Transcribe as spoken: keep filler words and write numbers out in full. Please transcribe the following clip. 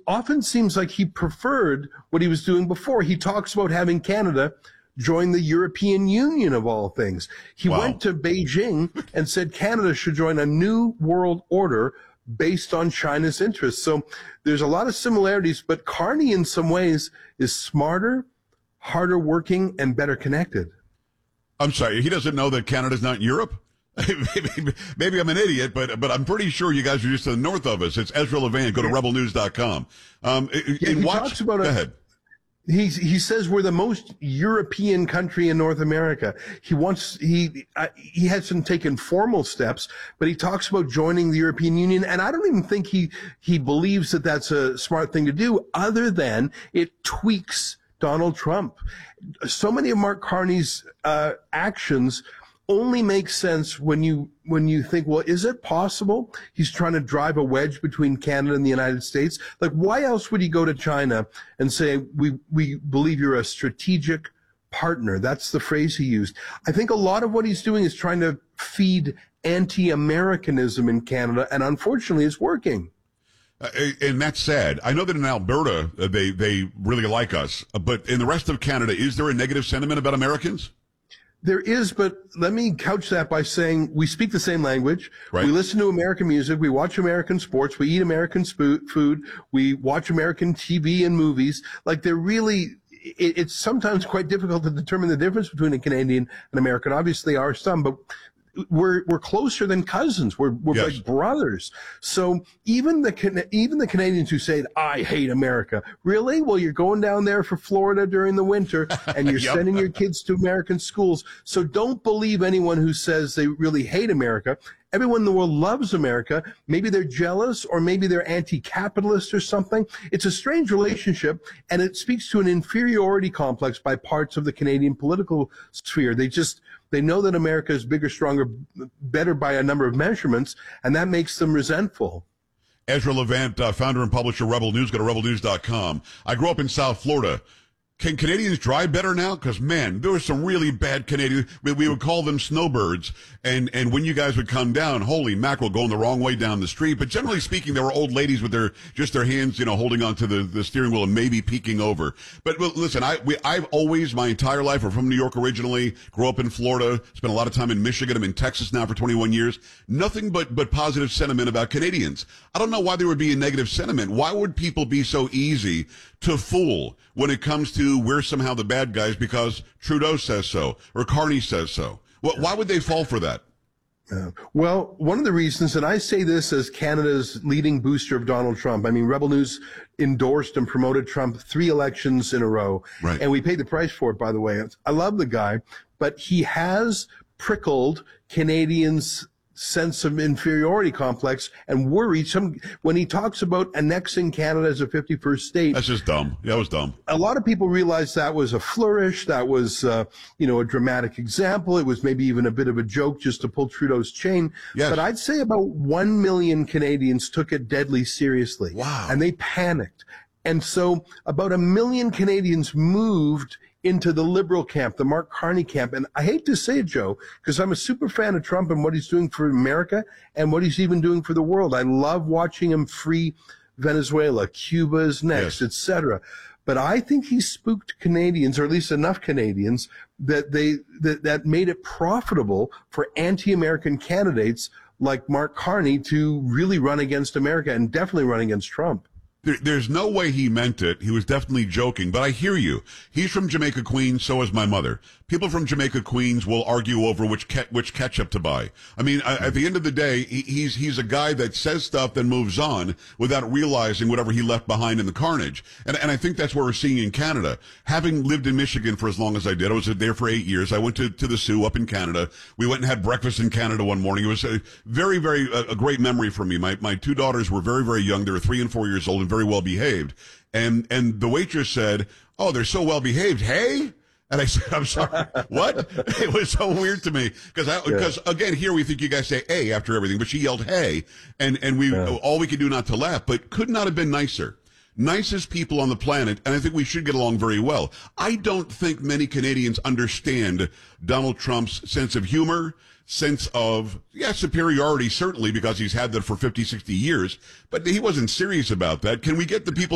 often seems like he preferred what he was doing before. He talks about having Canada join the European Union, of all things. He Wow. went to Beijing and said Canada should join a new world order based on China's interests. So there's a lot of similarities, but Carney in some ways is smarter, harder working, and better connected. I'm sorry, he doesn't know that Canada's not in Europe? maybe, maybe I'm an idiot, but but I'm pretty sure you guys are just to the north of us. It's Ezra Levant. Go to rebel news dot com. Um, yeah, and he watch, talks about go a, ahead. He he says we're the most European country in North America. He wants he uh, he hasn't taken formal steps, but he talks about joining the European Union, and I don't even think he he believes that that's a smart thing to do, other than it tweaks Donald Trump. So many of Mark Carney's uh, actions only make sense when you when you think, well, is it possible he's trying to drive a wedge between Canada and the United States? Like, why else would he go to China and say, we we believe you're a strategic partner? That's the phrase he used. I think a lot of what he's doing is trying to feed anti-Americanism in Canada, and unfortunately it's working. Uh, and that's sad. I know that in Alberta, uh, they, they really like us, uh, but in the rest of Canada, is there a negative sentiment about Americans? There is, but let me couch that by saying we speak the same language. Right. We listen to American music. We watch American sports. We eat American spo- food. We watch American T V and movies. Like, they're really, it, it's sometimes quite difficult to determine the difference between a Canadian and American. Obviously, there are some, but we're we're closer than cousins. We're we're yes. like brothers. So even the even the Canadians who say, I hate America, really? Well, you're going down there for Florida during the winter, and you're Yep. sending your kids to American schools. So don't believe anyone who says they really hate America. Everyone in the world loves America. Maybe they're jealous, or maybe they're anti-capitalist or something. It's a strange relationship, and it speaks to an inferiority complex by parts of the Canadian political sphere. They just, they know that America is bigger, stronger, better by a number of measurements, and that makes them resentful. Ezra Levant, uh, founder and publisher, Rebel News. Go to rebel news dot com. I grew up in South Florida. Can Canadians drive better now? Because, man, there were some really bad Canadians. We, we would call them snowbirds. And, and when you guys would come down, holy mackerel, going the wrong way down the street. But generally speaking, there were old ladies with their, just their hands, you know, holding onto the, the steering wheel and maybe peeking over. But, well, listen, I, we, I've always, my entire life, I'm from New York originally, grew up in Florida, spent a lot of time in Michigan. I'm in Texas now for twenty-one years. Nothing but, but positive sentiment about Canadians. I don't know why there would be a negative sentiment. Why would people be so easy to fool when it comes to we're somehow the bad guys because Trudeau says so or Carney says so? Well, why would they fall for that? Uh, well, one of the reasons, and I say this as Canada's leading booster of Donald Trump. I mean, Rebel News endorsed and promoted Trump three elections in a row. Right. And we paid the price for it, by the way. I love the guy, but he has prickled Canadians' sense of inferiority complex and worry. Some, when he talks about annexing Canada as a fifty-first state, That's just dumb. That was dumb. a lot of people realized that was a flourish. That was, uh, you know, a dramatic example. It was maybe even a bit of a joke just to pull Trudeau's chain. Yes. But I'd say about one million Canadians took it deadly seriously. Wow. And they panicked. And so about a million Canadians moved into the liberal camp, the Mark Carney camp. And I hate to say it, Joe, because I'm a super fan of Trump and what he's doing for America and what he's even doing for the world. I love watching him free Venezuela, Cuba is next, Yes. et cetera. But I think he spooked Canadians, or at least enough Canadians, that they that, that made it profitable for anti-American candidates like Mark Carney to really run against America and definitely run against Trump. There, there's no way he meant it. He was definitely joking, but I hear you. He's from Jamaica, Queens. So is my mother. People from Jamaica, Queens will argue over which ke- which ketchup to buy. I mean, I, at the end of the day, he, he's he's a guy that says stuff then moves on without realizing whatever he left behind in the carnage. And and I think that's what we're seeing in Canada. Having lived in Michigan for as long as I did, I was there for eight years. I went to, to the Sioux up in Canada. We went and had breakfast in Canada one morning. It was a very, very, a, a great memory for me. My, my two daughters were very, very young. They were three and four years old and very well behaved. And, and the waitress said, "Oh, they're so well behaved. Hey?" And I said, "I'm sorry, what?" It was so weird to me because I, because yeah. again, here we think you guys say "hey" after everything, but she yelled "hey," and and we yeah. all we could do not to laugh, but could not have been nicer. Nicest people on the planet, and I think we should get along very well. I don't think many Canadians understand Donald Trump's sense of humor, sense of, yeah, superiority, certainly, because he's had that for fifty, sixty years, but he wasn't serious about that. Can we get the people